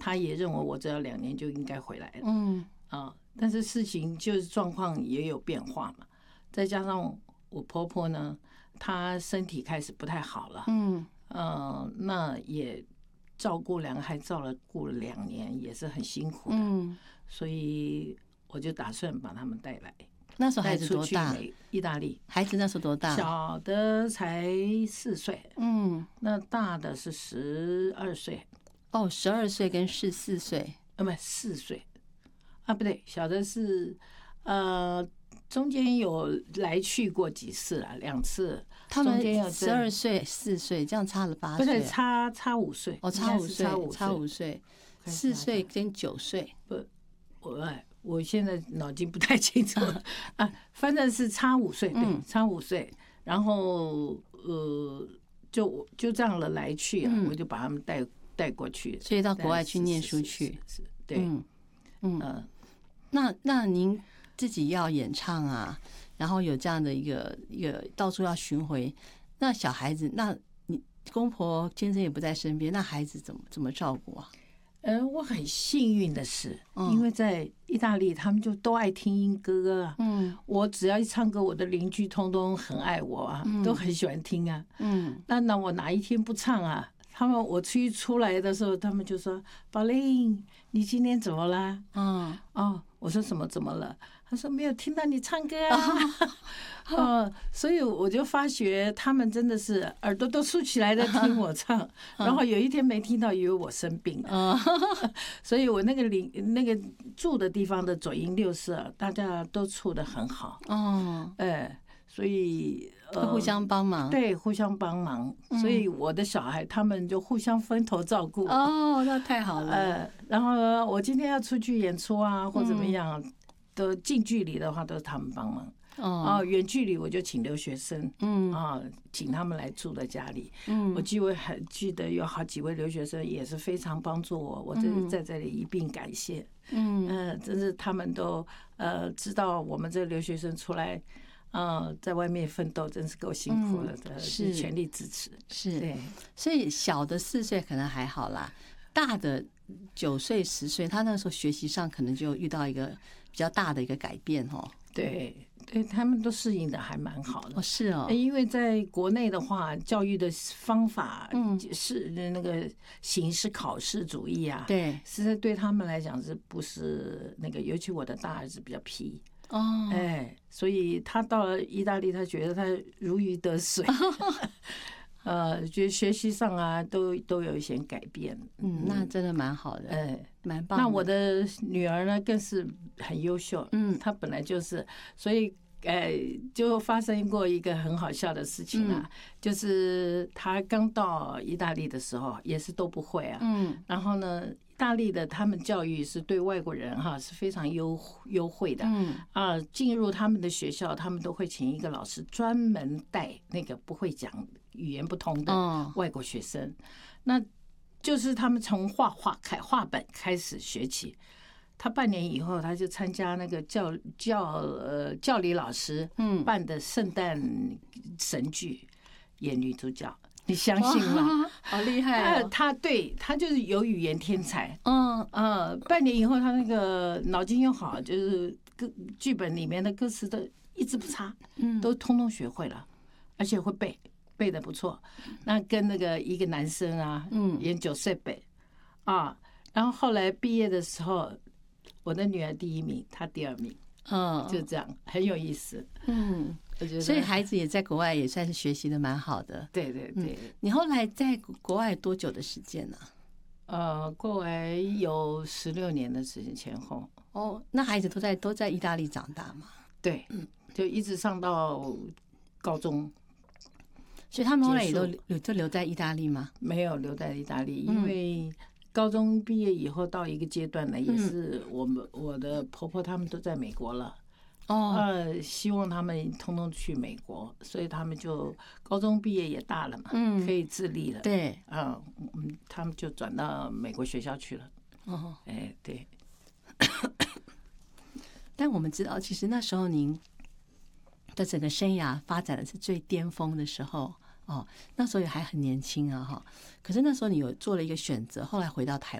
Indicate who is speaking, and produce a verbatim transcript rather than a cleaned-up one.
Speaker 1: 他也认为我只要两年就应该回来了。
Speaker 2: 嗯
Speaker 1: 啊，但是事情就是状况也有变化嘛，再加上我婆婆呢，她身体开始不太好了。
Speaker 2: 嗯
Speaker 1: 呃，那也照顾两个孩子，照了顾了两年，也是很辛苦的。
Speaker 2: 嗯，
Speaker 1: 所以我就打算把他们带来。
Speaker 2: 那时候孩子多大？
Speaker 1: 意大利。
Speaker 2: 孩子那时候多大？
Speaker 1: 小的才四岁，
Speaker 2: 嗯，
Speaker 1: 那大的是十二岁。
Speaker 2: 哦，十二岁跟十四岁，
Speaker 1: 呃，不，四岁啊，不对，小的是呃，中间有来去过几次了，两次。
Speaker 2: 他们十二岁、四岁，这样差了八岁，
Speaker 1: 不是差差五岁。
Speaker 2: 哦，差五岁，差五岁，四岁跟九岁。
Speaker 1: 不，我我现在脑筋不太清楚了啊，反正是差五岁，对，差五岁。然后呃，就就这样了来去啊，我就把他们带带过去，
Speaker 2: 所以到国外去念书去，
Speaker 1: 是，对，
Speaker 2: 嗯嗯。那那您自己要演唱啊，然后有这样的一个一个到处要巡回，那小孩子，那你公婆先生也不在身边，那孩子怎么怎么照顾啊？
Speaker 1: 呃，我很幸运的是，因为在意大利，他们就都爱听英歌啊。嗯，我只要一唱歌，我的邻居通通很爱我啊，都很喜欢听啊。嗯，那那我哪一天不唱啊？他们我出去出来的时候，他们就说：“宝玲，你今天怎么了？”嗯，哦，我说什么怎么了？他说没有听到你唱歌啊。哦，所以我就发觉他们真的是耳朵都竖起来在听我唱，然后有一天没听到，以为我生病了。所以我那个邻那个住的地方的左邻右舍，大家都处得很好。哦，哎。所以
Speaker 2: 呃，互相帮忙，
Speaker 1: 对，互相帮忙。所以我的小孩他们就互相分头照顾。
Speaker 2: 哦，那太好了。
Speaker 1: 呃，然后呢，我今天要出去演出啊，或怎么样，都近距离的话都是他们帮忙。哦，远距离我就请留学生，嗯啊，请他们来住在家里。嗯，我记得还记得有好几位留学生也是非常帮助我，我真是在这里一并感谢。嗯嗯，真是他们都呃知道我们这留学生出来。嗯，在外面奋斗真是够辛苦了的，是全力支持。
Speaker 2: 是，
Speaker 1: 对，
Speaker 2: 所以小的四岁可能还好啦，大的九岁、十岁，他那个时候学习上可能就遇到一个比较大的一个改变哦。
Speaker 1: 对，对他们都适应的还蛮好的。
Speaker 2: 哦，是哦，
Speaker 1: 因为在国内的话，教育的方法是那个形式考试主义啊，
Speaker 2: 对，
Speaker 1: 实在对他们来讲是不是那个？尤其我的大儿子比较皮。
Speaker 2: 哦，
Speaker 1: 哎，所以他到了意大利，他觉得他如鱼得水，呃，觉得学习上啊都都有一些改变。
Speaker 2: 嗯，那真的蛮好的，
Speaker 1: 哎，
Speaker 2: 蛮棒的。
Speaker 1: 那我的女儿呢，更是很优秀。嗯，她本来就是，所以哎，就发生过一个很好笑的事情啊，就是她刚到意大利的时候，也是都不会啊。嗯，然后呢。意大利的他们教育是对外国人哈是非常优优惠的，嗯啊，进入他们的学校，他们都会请一个老师专门带那个不会讲语言不通的外国学生，那就是他们从画画开画本开始学起。他半年以后，他就参加那个教教呃教理老师办的圣诞神剧，演女主角。你相信吗？
Speaker 2: 好厉害哦！
Speaker 1: 他对他就是有语言天才。嗯呃，半年以后他那个脑筋又好，就是歌剧本里面的歌词都一字不差，嗯，都通通学会了，而且会背，背得不错。那跟那个一个男生啊，嗯，演九岁背啊，然后后来毕业的时候，我的女儿第一名，他第二名。嗯，就这样，很有意思。嗯，我觉得，
Speaker 2: 所以孩子也在国外也算是学习的蛮好的。
Speaker 1: 对对对、嗯，
Speaker 2: 你后来在国外多久的时间呢？
Speaker 1: 呃，过来有十六年的时间前后。
Speaker 2: 哦，那孩子都在都在意大利长大吗？
Speaker 1: 对，嗯，就一直上到高中。
Speaker 2: 所以他们后来也都留就留在意大利吗？
Speaker 1: 没有留在意大利，因为。高中毕业以后到一个阶段呢，也是我们我的婆婆他们都在美国了，哦，呃，希望他们通通去美国，所以他们就高中毕业也大了嘛，嗯，可以自立了，
Speaker 2: 对，
Speaker 1: 嗯嗯，他们就转到美国学校去了，哦，哎，对。
Speaker 2: 但我们知道，其实那时候您的整个生涯发展的是最巅峰的时候。哦，那时候也还很年轻啊，哈。可是那时候你有做了一个选择，后来回到台